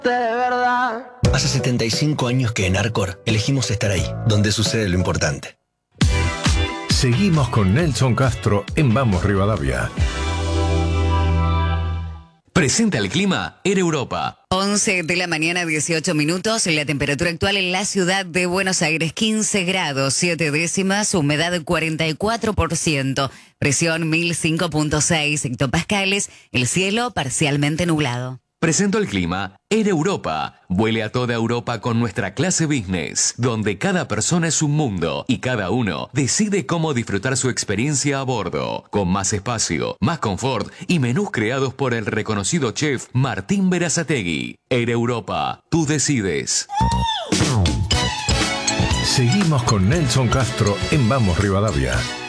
De verdad. Hace 75 años que en Arcor elegimos estar ahí, donde sucede lo importante. Seguimos con Nelson Castro en Vamos Rivadavia. Presenta el clima en Europa. 11 de la mañana, 18 minutos. La temperatura actual en la ciudad de Buenos Aires, 15 grados, 7 décimas, humedad 44%, presión 1005.6 hectopascales, el cielo parcialmente nublado. Presento el clima en Europa. Vuele a toda Europa con nuestra clase business, donde cada persona es un mundo y cada uno decide cómo disfrutar su experiencia a bordo, con más espacio, más confort y menús creados por el reconocido chef Martín Berazategui. En Europa, tú decides. Seguimos con Nelson Castro en Vamos Rivadavia.